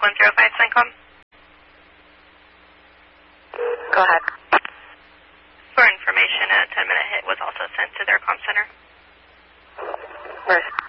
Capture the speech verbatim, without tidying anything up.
one zero five CENTCOM. Go ahead. For information, a ten minute hit was also sent to their comm center. Where's